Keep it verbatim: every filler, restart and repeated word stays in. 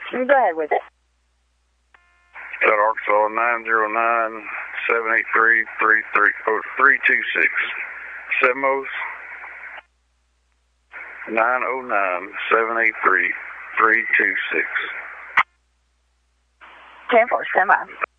Go ahead with it. That Arkansas nine zero nine, seven eight three, three three, oh, three two six. Semos nine oh nine, seven eight three, three two six. ten four, stand by.